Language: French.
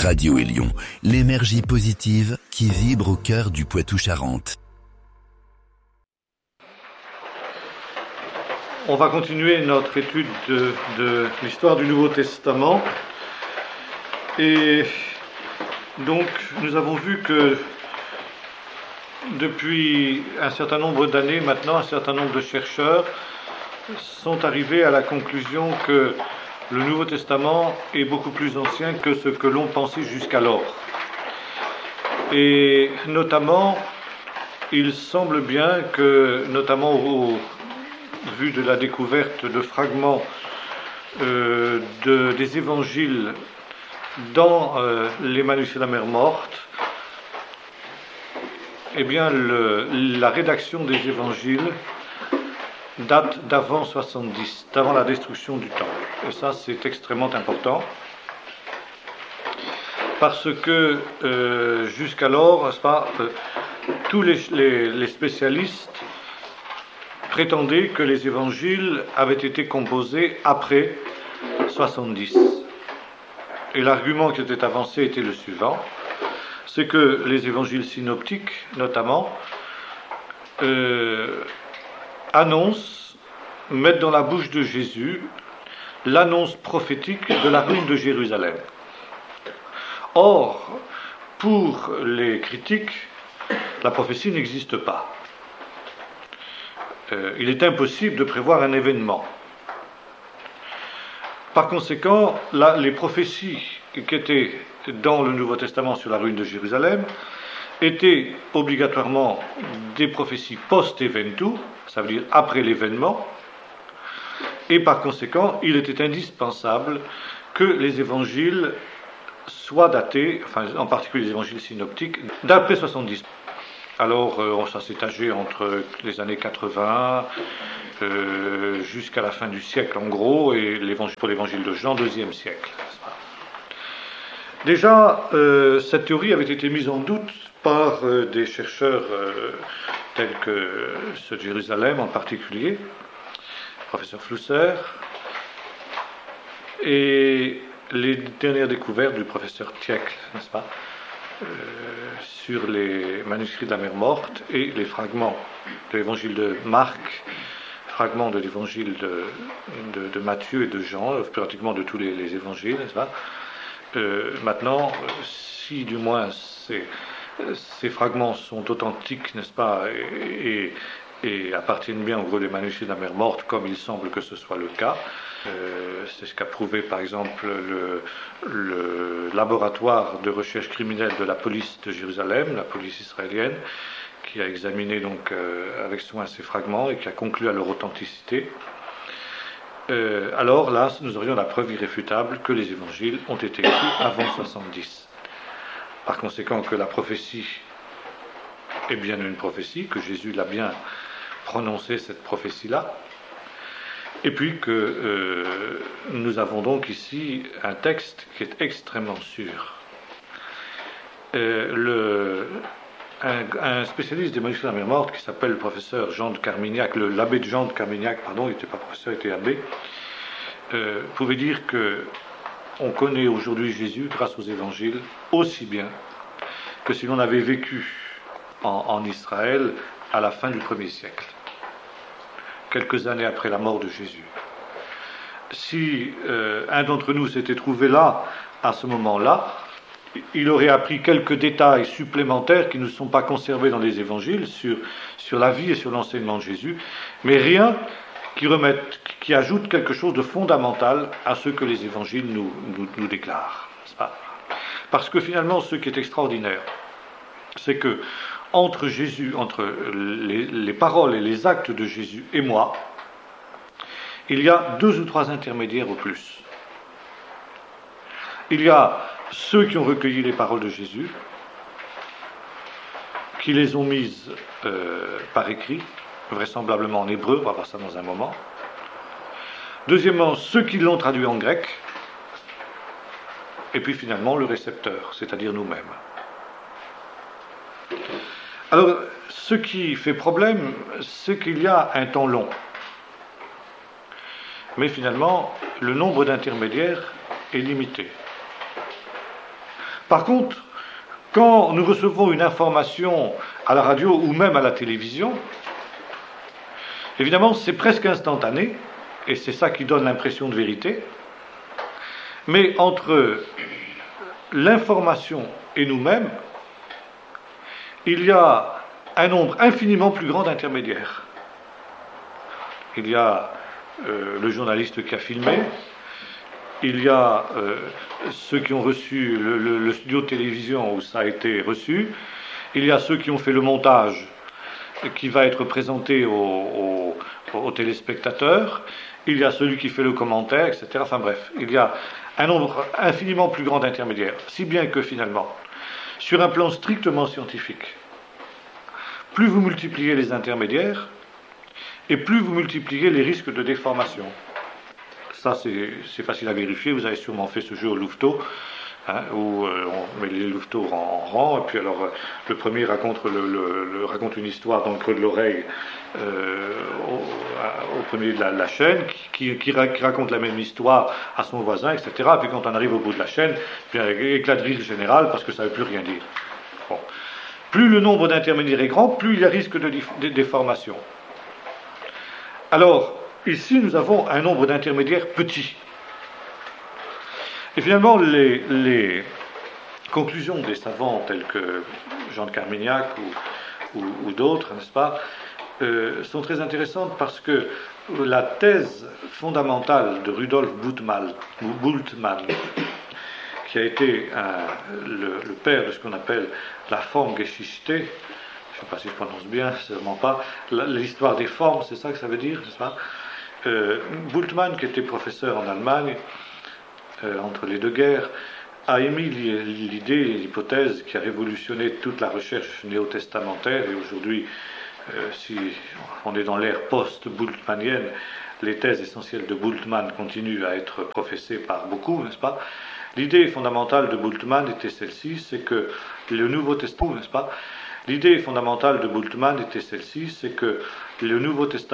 Radio Élion, l'énergie positive qui vibre au cœur du Poitou-Charentes. On va continuer notre étude de l'histoire du Nouveau Testament. Et donc, nous avons vu que depuis un certain nombre d'années maintenant, un certain nombre de chercheurs sont arrivés à la conclusion que le Nouveau Testament est beaucoup plus ancien que ce que l'on pensait jusqu'alors. Et notamment, il semble bien que, notamment au vu de la découverte de fragments des évangiles dans les manuscrits de la mer morte, eh bien la rédaction des évangiles date d'avant 70, d'avant la destruction du temple. Et ça, c'est extrêmement important, parce que jusqu'alors, n'est-ce pas, tous les spécialistes prétendaient que les évangiles avaient été composés après 70. Et l'argument qui était avancé était le suivant, c'est que les évangiles synoptiques, notamment, annoncent, mettent dans la bouche de Jésus l'annonce prophétique de la ruine de Jérusalem. Or, pour les critiques, la prophétie n'existe pas. Il est impossible de prévoir un événement. Par conséquent, là, les prophéties qui étaient dans le Nouveau Testament sur la ruine de Jérusalem étaient obligatoirement des prophéties post-eventu, ça veut dire après l'événement, et par conséquent, il était indispensable que les évangiles soient datés, enfin en particulier les évangiles synoptiques, d'après 70. Alors, ça s'est âgé entre les années 80 jusqu'à la fin du siècle, en gros, et pour l'évangile de Jean, 2e siècle. Déjà, cette théorie avait été mise en doute par des chercheurs tels que ceux de Jérusalem en particulier, le professeur Flusser, et les dernières découvertes du professeur Tieck, n'est-ce pas, sur les manuscrits de la mer morte et les fragments de l'évangile de Marc, fragments de l'évangile de Matthieu et de Jean, pratiquement de tous les évangiles, n'est-ce pas. Maintenant, si du moins ces fragments sont authentiques, n'est-ce pas, et appartiennent bien au gros des manuscrits de la mer morte, comme il semble que ce soit le cas. C'est ce qu'a prouvé par exemple le laboratoire de recherche criminelle de la police de Jérusalem, la police israélienne, qui a examiné donc avec soin ces fragments et qui a conclu à leur authenticité. Alors là, nous aurions la preuve irréfutable que les évangiles ont été écrits avant 70. Par conséquent, que la prophétie est bien une prophétie, que Jésus l'a bien prononcé cette prophétie-là, et puis que nous avons donc ici un texte qui est extrêmement sûr. Un spécialiste des manuscrits de la mer morte qui s'appelle le professeur Jean de Carmignac, l'abbé de Jean de Carmignac, pardon, il n'était pas professeur, il était abbé, pouvait dire que on connaît aujourd'hui Jésus grâce aux évangiles aussi bien que si l'on avait vécu en Israël à la fin du 1er siècle, quelques années après la mort de Jésus. Si un d'entre nous s'était trouvé là, à ce moment-là, il aurait appris quelques détails supplémentaires qui ne sont pas conservés dans les évangiles sur la vie et sur l'enseignement de Jésus, mais rien qui ajoute quelque chose de fondamental à ce que les évangiles nous déclarent. N'est-ce pas ? Parce que finalement, ce qui est extraordinaire, c'est que entre Jésus, entre les paroles et les actes de Jésus et moi, il y a 2 ou 3 intermédiaires au plus. Il y a ceux qui ont recueilli les paroles de Jésus, qui les ont mises par écrit, vraisemblablement en hébreu, on va voir ça dans un moment. Deuxièmement, ceux qui l'ont traduit en grec, et puis finalement le récepteur, c'est-à-dire nous-mêmes. Alors, ce qui fait problème, c'est qu'il y a un temps long. Mais finalement, le nombre d'intermédiaires est limité. Par contre, quand nous recevons une information à la radio ou même à la télévision, évidemment, c'est presque instantané, et c'est ça qui donne l'impression de vérité. Mais entre l'information et nous-mêmes, il y a un nombre infiniment plus grand d'intermédiaires. Il y a le journaliste qui a filmé, il y a ceux qui ont reçu le studio de télévision où ça a été reçu, il y a ceux qui ont fait le montage qui va être présenté aux téléspectateurs, il y a celui qui fait le commentaire, etc. Enfin bref, il y a un nombre infiniment plus grand d'intermédiaires, si bien que finalement, sur un plan strictement scientifique, plus vous multipliez les intermédiaires, et plus vous multipliez les risques de déformation. Ça, c'est facile à vérifier. Vous avez sûrement fait ce jeu au louveteau, où on met les louveteaux en rang, et puis alors le premier raconte une histoire dans le creux de l'oreille au premier de la chaîne, qui raconte la même histoire à son voisin, etc. Et puis quand on arrive au bout de la chaîne, puis un éclat de rire général, parce que ça ne veut plus rien dire. Bon. Plus le nombre d'intermédiaires est grand, plus il y a risque de déformation. Alors, ici, nous avons un nombre d'intermédiaires petits. Et finalement, les conclusions des savants tels que Jean de Carmignac ou d'autres, n'est-ce pas, sont très intéressantes parce que la thèse fondamentale de Rudolf Bultmann, qui a été le père de ce qu'on appelle la Formgeschichte, je ne sais pas si je prononce bien, sûrement pas, l'histoire des formes, c'est ça que ça veut dire, n'est-ce pas? Bultmann, qui était professeur en Allemagne, entre les deux guerres, a émis l'idée, l'hypothèse qui a révolutionné toute la recherche néo-testamentaire, et aujourd'hui, si on est dans l'ère post-bultmannienne, les thèses essentielles de Bultmann continuent à être professées par beaucoup, n'est-ce pas? L'idée fondamentale de Bultmann était celle-ci, c'est que le Nouveau Testament, n'est-ce pas? L'idée fondamentale de Bultmann était celle-ci, c'est que le Nouveau Testament